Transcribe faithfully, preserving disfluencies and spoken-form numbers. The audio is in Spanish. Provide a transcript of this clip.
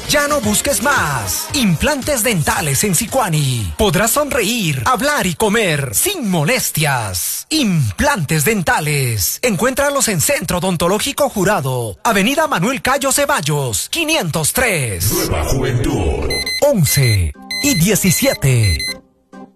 Ya no busques más. Implantes dentales en Sicuani. Podrás sonreír, hablar y comer sin molestias. Implantes dentales. Encuéntralos en Centro Odontológico Jurado, Avenida Manuel Cayo Ceballos, quinientos tres. Nueva Juventud. once y diecisiete.